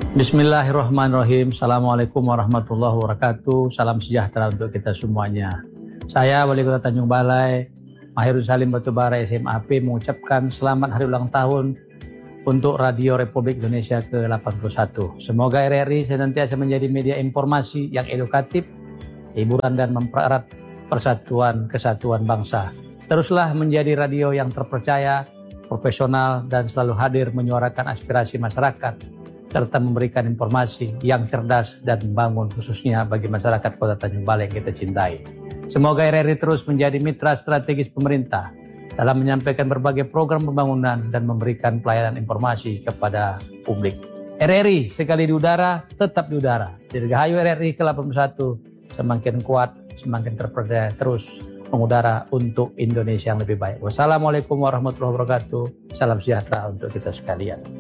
Bismillahirrahmanirrahim. Assalamualaikum warahmatullahi wabarakatuh. Salam sejahtera untuk kita semuanya. Saya Wali Kota Tanjung Balai, Mahirun Salim Batubara SMAP mengucapkan selamat hari ulang tahun untuk Radio Republik Indonesia ke-81. Semoga RRI senantiasa menjadi media informasi yang edukatif, hiburan dan mempererat persatuan kesatuan bangsa. Teruslah menjadi radio yang terpercaya, profesional dan selalu hadir menyuarakan aspirasi masyarakat serta memberikan informasi yang cerdas dan membangun khususnya bagi masyarakat Kota Tanjung Balai yang kita cintai. Semoga RRI terus menjadi mitra strategis pemerintah dalam menyampaikan berbagai program pembangunan dan memberikan pelayanan informasi kepada publik. RRI sekali di udara, tetap di udara. Dirgahayu RRI ke-81 semakin kuat, semakin terpercaya terus mengudara untuk Indonesia yang lebih baik. Wassalamualaikum warahmatullahi wabarakatuh. Salam sejahtera untuk kita sekalian.